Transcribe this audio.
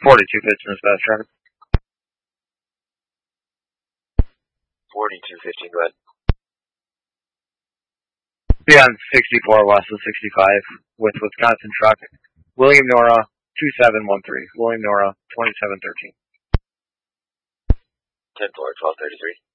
4215 is best traffic. 4215, go ahead. Be on 64 west of 65 with Wisconsin truck. William Nora 2713. William Nora 2713. 10-4, 1233.